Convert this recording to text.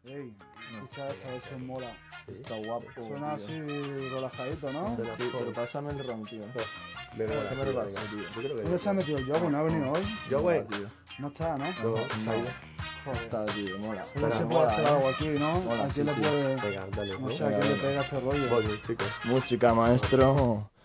Ey, escucha esto, eso mola. Está guapo. Suena tío. así relajadito, ¿no? Suena Sí, pero pásame el ron, tío. Me mola, Pásame el tío, vaso, venga. tío. Yo creo que ¿Dónde se ha metido el Yogo? ¿No ha venido hoy? Yo, güey. Tío. No está, ¿no? No, se ha ido. Joder. Está, tío, mola. Oye, se puede Mola, hacer ¿eh? algo aquí, ¿no? Mola, ¿A sí, quién le sí. puede...? Venga, dale. No sé, Venga, ¿a quién le venga. pega este rollo? Voy, chicos. Música, maestro.